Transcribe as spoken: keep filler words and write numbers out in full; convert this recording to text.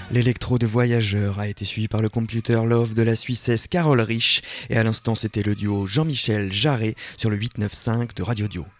L'électro de Voyageur a été suivi par le Computer Love de la Suissesse Carole Rich et à l'instant c'était le duo Jean-Michel Jarret sur le huit neuf cinq de Radio Dio.